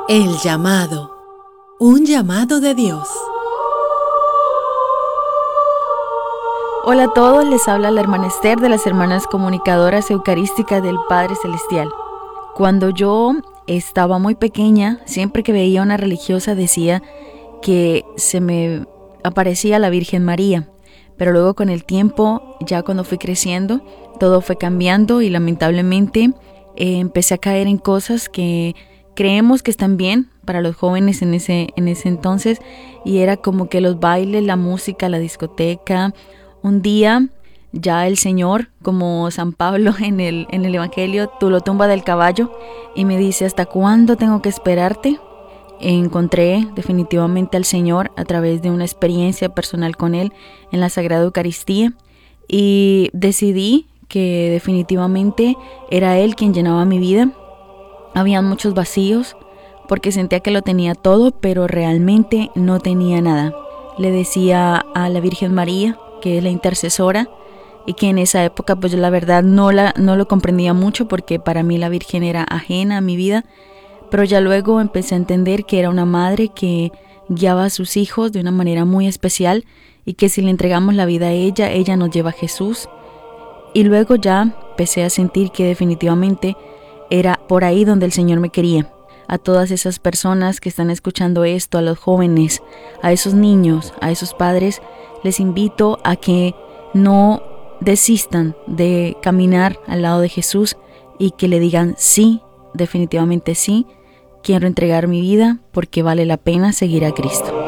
El llamado. Un llamado de Dios. Hola a todos, les habla la hermana Esther de las Hermanas Comunicadoras Eucarísticas del Padre Celestial. Cuando yo estaba muy pequeña, siempre que veía a una religiosa decía que se me aparecía la Virgen María. Pero luego con el tiempo, ya cuando fui creciendo, todo fue cambiando y lamentablemente empecé a caer en cosas que creemos que están bien para los jóvenes en ese entonces, y era como que los bailes, la música, la discoteca. Un día ya el Señor, como San Pablo en el Evangelio, lo tumba del caballo y me dice: ¿hasta cuándo tengo que esperarte? Encontré definitivamente al Señor a través de una experiencia personal con Él en la Sagrada Eucaristía, y decidí que definitivamente era Él quien llenaba mi vida. Habían muchos vacíos porque sentía que lo tenía todo, pero realmente no tenía nada. Le decía a la Virgen María, que es la intercesora, y que en esa época pues yo la verdad no lo comprendía mucho, porque para mí la Virgen era ajena a mi vida, pero ya luego empecé a entender que era una madre que guiaba a sus hijos de una manera muy especial, y que si le entregamos la vida a ella nos lleva a Jesús. Y luego ya empecé a sentir que definitivamente era por ahí donde el Señor me quería. A todas esas personas que están escuchando esto, a los jóvenes, a esos niños, a esos padres, les invito a que no desistan de caminar al lado de Jesús y que le digan: sí, definitivamente sí, quiero entregar mi vida porque vale la pena seguir a Cristo.